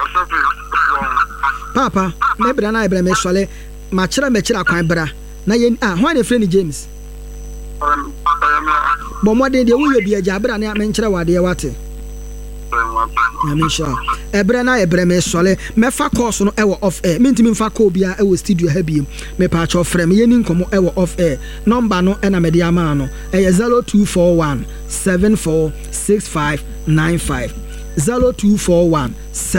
Papa, maybe na ibra me sole, machira kwan bra. Na yen why the friend James? But more than the way be a jabra na menchira wade wate. Na menchira. Ebra na ebra me sole, me fa course no ewo off air. Mintimi fa ko bia ewo studio ha biem. Me pa cho frem ye ni nkomo ewo off air. Number no na me dia ma no. 0241 746595. 0241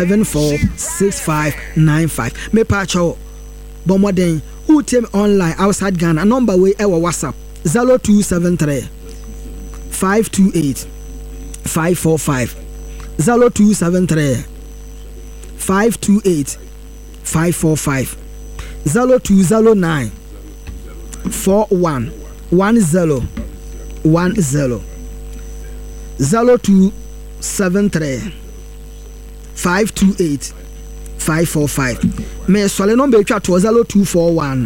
746595. Me pa cho bomoden who tame online outside Ghana number way ewa WhatsApp 0273 528 545 0273 528 545 0209 41 10 0273 528 545. Me swale number twa to 0241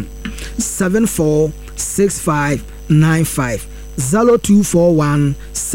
746595. 0241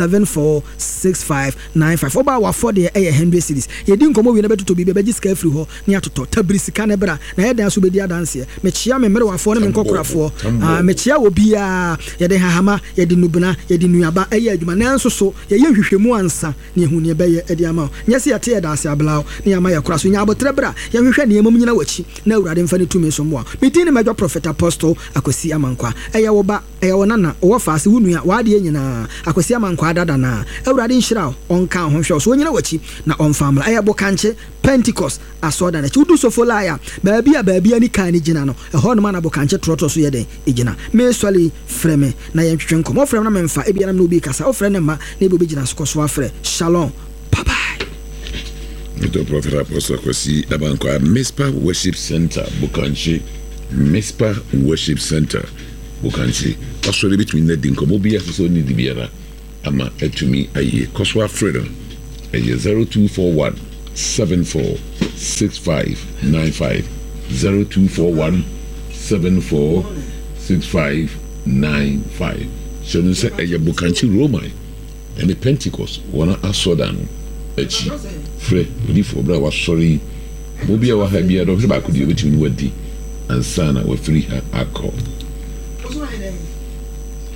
746595. Oba wa for the 100 cities. Ye din komo we na beto bi be giska free ho na atoto tabri sika na bra na ye dan so be dia dance me chia me mere wa for na me nkokorafo me chia obi a ye de hahama ye de nubuna ye de nuaba eye adwuma na nso so ye hwehwemu ansa na ehu ne be ye de ama nyese ye te dance ablao na ama ye kora so nya abotre bra ye hwehwe ne emam nyina wachi na awurade mfa ne tumi so mo a me din ne major prophet apostle Akwasi Amankwa eye wo ba eye wo nana wo faase wunu wade nyina Akwasi Amankwa dada na awurade nhyira onka ho hwe so nyina wachi na onfamla ayabo kanche Pentecost asoda na chudu so folaya baabi ani kan ni gina no eho no ma na bo kanche troto so yeden egina me swali freme na yentwetwe nkom o freme na memfa e bia na obi kasa o freme ma na ebo begina so koso afre shalom bye bye. The prophet apostle Akwasi Amankwa Mispa Worship Center Bukanchi Mispa Worship Center Bukanchi asori between the dinko obi aso ni dibiara ama etumi aye koso afredo 0241 746595 0241 746595. So say eye Bukanchi Roman and the Pentecost wana asodan echi fre odi for bra wasori obi a wa ha bia do ba ko di betumi wadi ansana wa free ha akọ.